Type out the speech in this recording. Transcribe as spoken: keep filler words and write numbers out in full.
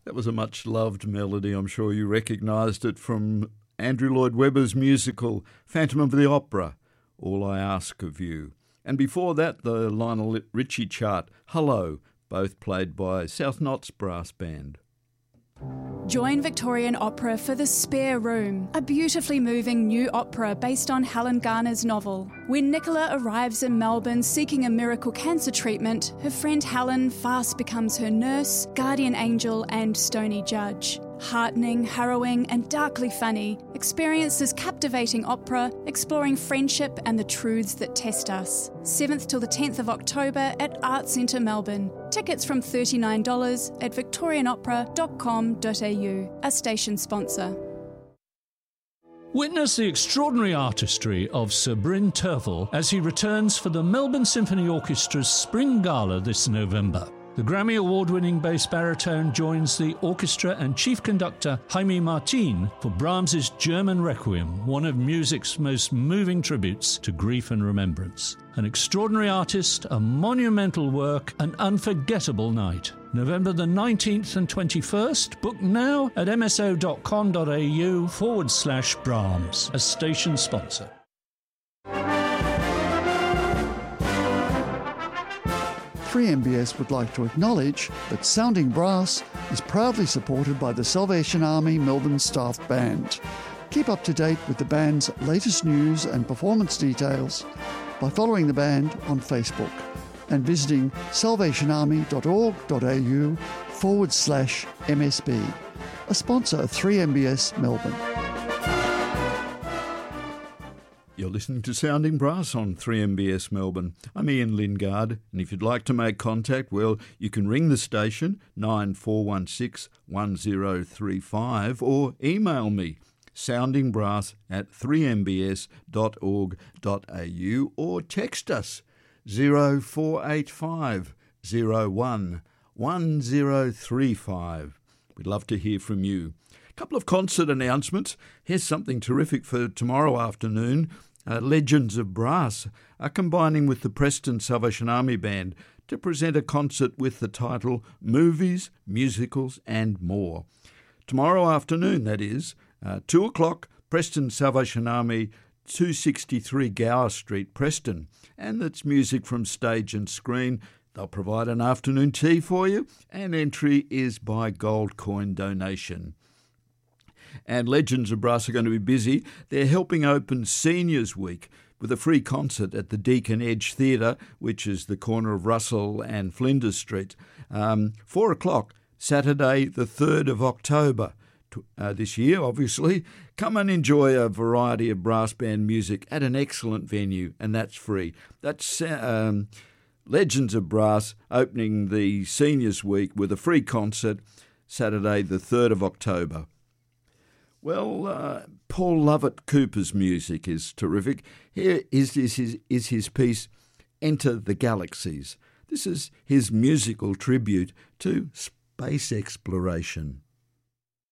That was a much-loved melody. I'm sure you recognised it from Andrew Lloyd Webber's musical Phantom of the Opera, All I Ask of You. And before that, the Lionel Richie chart, Hello, both played by South Notts Brass Band. Join Victorian Opera for The Spare Room, a beautifully moving new opera based on Helen Garner's novel. When Nicola arrives in Melbourne seeking a miracle cancer treatment, her friend Helen fast becomes her nurse, guardian angel and stony judge. Heartening, harrowing and darkly funny, experience this captivating opera exploring friendship and the truths that test us. seventh till the tenth of October at Arts Centre Melbourne. Tickets from thirty-nine dollars at victorian opera dot com dot a u, a station sponsor. Witness the extraordinary artistry of Sir Bryn Terfel as he returns for the Melbourne Symphony Orchestra's Spring Gala this November. The Grammy Award-winning bass baritone joins the orchestra and chief conductor Jaime Martin for Brahms's German Requiem, one of music's most moving tributes to grief and remembrance. An extraordinary artist, a monumental work, an unforgettable night. November the nineteenth and twenty-first. Book now at mso.com.au forward slash Brahms, a station sponsor. three M B S would like to acknowledge that Sounding Brass is proudly supported by the Salvation Army Melbourne Staff Band. Keep up to date with the band's latest news and performance details by following the band on Facebook and visiting salvationarmy.org.au forward slash MSB, a sponsor of three M B S Melbourne. You're listening to Sounding Brass on three M B S Melbourne. I'm Ian Lingard, and if you'd like to make contact, well, you can ring the station nine four one six one zero three five or email me soundingbrass at three m b s dot org dot a u or text us zero four eight five zero one one zero three five. We'd love to hear from you. A couple of concert announcements. Here's something terrific for tomorrow afternoon. Uh, Legends of Brass are combining with the Preston Salvation Army Band to present a concert with the title Movies, Musicals and More. Tomorrow afternoon, that is, uh, two o'clock, Preston Salvation Army, two sixty-three Gower Street, Preston. And that's music from stage and screen. They'll provide an afternoon tea for you, and entry is by gold coin donation. And Legends of Brass are going to be busy. They're helping open Seniors Week with a free concert at the Deakin Edge Theatre, which is the corner of Russell and Flinders Street. Um, Four o'clock, Saturday the third of October uh, this year, obviously. Come and enjoy a variety of brass band music at an excellent venue, and that's free. That's um, Legends of Brass opening the Seniors Week with a free concert Saturday the third of October. Well, uh, Paul Lovett Cooper's music is terrific. Here is, is, his, is his piece, Enter the Galaxies. This is his musical tribute to space exploration.